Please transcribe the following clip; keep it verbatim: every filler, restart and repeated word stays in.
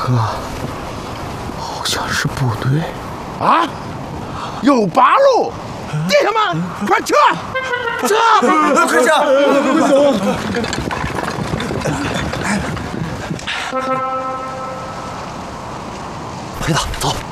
车好像是部队啊！有八路，弟兄们，快撤！撤！ 快撤！快走！ 黑子，走。